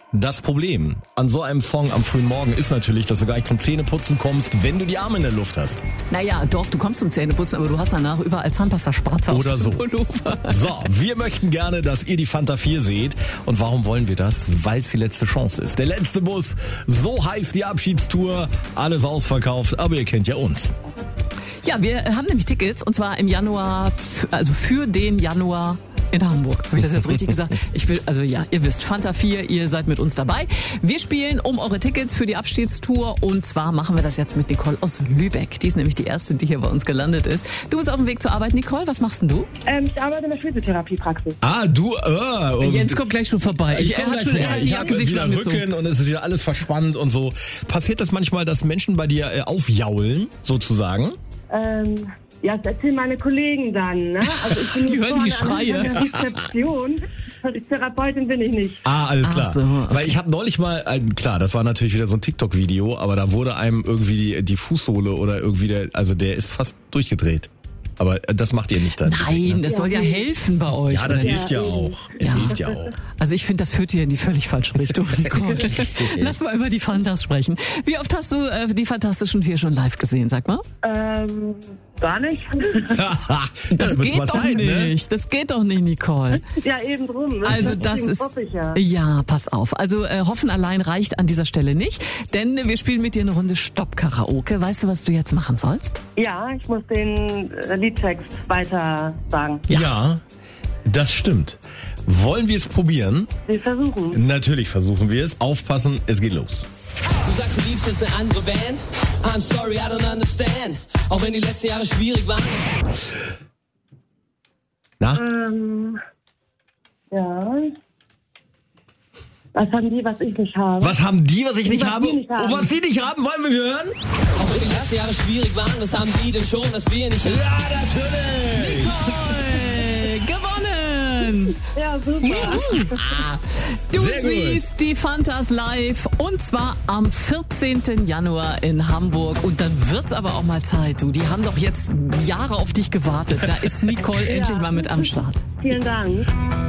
Das Problem an so einem Song am frühen Morgen ist natürlich, dass du gar nicht zum Zähneputzen kommst, wenn du die Arme in der Luft hast. Naja, doch, du kommst zum Zähneputzen, aber du hast danach überall Zahnpasta-Spratze Oder auf so. dem Pullover. So, wir möchten gerne, dass ihr die Fanta 4 seht. Und warum wollen wir das? Weil es die letzte Chance ist. Der letzte Bus, so heißt die Abschiedstour. Alles ausverkauft, aber ihr kennt ja uns. Ja, wir haben nämlich Tickets und zwar im Januar, also für den Januar in Hamburg. Habe ich das jetzt richtig gesagt? Ihr wisst, Fanta 4, ihr seid mit uns dabei. Wir spielen um eure Tickets für die Abschiedstour und zwar machen wir das jetzt mit Nicole aus Lübeck. Die ist nämlich die erste, die hier bei uns gelandet ist. Du bist auf dem Weg zur Arbeit, Nicole. Was machst denn du? Ich arbeite in der Physiotherapiepraxis. Jens kommt gleich schon vorbei. Er hat die Jacke sich schon angezogen. Rücken und es ist wieder alles verspannt und so. Passiert das manchmal, dass Menschen bei dir aufjaulen, sozusagen? Ja, das erzählen meine Kollegen dann. Ne? Also ich bin Die hören die vorne Schreie. an der Rezeption. Die Therapeutin bin ich nicht. Alles klar. Ach so, okay. Weil ich habe neulich mal, klar, das war natürlich wieder so ein TikTok-Video, aber da wurde einem irgendwie die Fußsohle oder irgendwie der ist fast durchgedreht. Aber das macht ihr nicht dann. Nein, das soll ja helfen bei euch. Ja, das oder hilft ja auch. Es hilft ja auch. Also ich finde, das führt hier in die völlig falsche Richtung, Nicole. Lass mal über die Fantas sprechen. Wie oft hast du die Fantastischen Vier schon live gesehen, sag mal? Gar nicht. Das geht mal doch Zeit, nicht. Das geht doch nicht, Nicole. Ja, eben drum. Ne? Also das ist... Ja, pass auf. Also hoffen allein reicht an dieser Stelle nicht, denn wir spielen mit dir eine Runde Stopp-Karaoke. Weißt du, was du jetzt machen sollst? Ja, ich muss den Liedtext weiter sagen. Ja, das stimmt. Wollen wir es probieren? Wir versuchen. Natürlich versuchen wir es. Aufpassen, es geht los. Du sagst, du liebst jetzt eine andere Band. I'm sorry, I don't understand. Auch wenn die letzten Jahre schwierig waren. Na? Ja. Was haben die, was ich nicht habe? Was haben die, was ich nicht Was habe? die nicht haben. Und was die nicht haben, wollen wir hören? Auch wenn die letzten Jahre schwierig waren, das haben die denn schon, dass wir nicht haben. Ja, natürlich! Gewonnen! Ja, super. Du Sehr gut. siehst die Fantas live und zwar am 14. Januar in Hamburg. Und dann wird's aber auch mal Zeit, du. Die haben doch jetzt Jahre auf dich gewartet. Da ist Nicole endlich mal mit am Start. Vielen Dank.